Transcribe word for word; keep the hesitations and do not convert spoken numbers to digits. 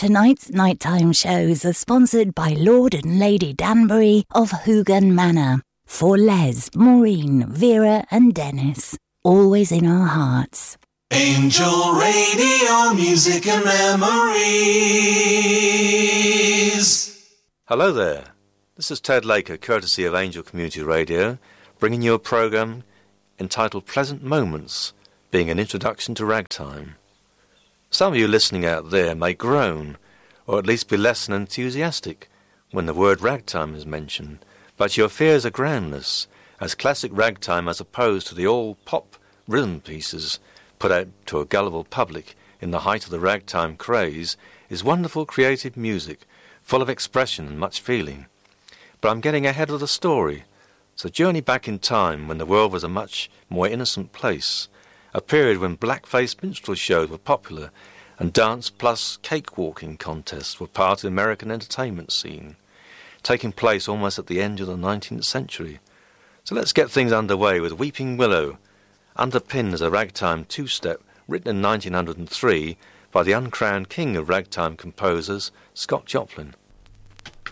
Tonight's nighttime shows are sponsored by Lord and Lady Danbury of Hoogan Manor. For Les, Maureen, Vera and Dennis, always in our hearts. Angel Radio, music and memories. Hello there. This is Ted Laker, courtesy of Angel Community Radio, bringing you a programme entitled Pleasant Moments, being an introduction to ragtime. Some of you listening out there may groan, or at least be less than enthusiastic, when the word ragtime is mentioned, but your fears are groundless, as classic ragtime, as opposed to the all-pop rhythm pieces put out to a gullible public in the height of the ragtime craze, is wonderful creative music, full of expression and much feeling. But I'm getting ahead of the story, so journey back in time when the world was a much more innocent place, a period when black-faced minstrel shows were popular and dance plus cakewalking contests were part of the American entertainment scene, taking place almost at the end of the nineteenth century. So let's get things underway with Weeping Willow, underpinned as a ragtime two-step written in nineteen oh three by the uncrowned king of ragtime composers, Scott Joplin.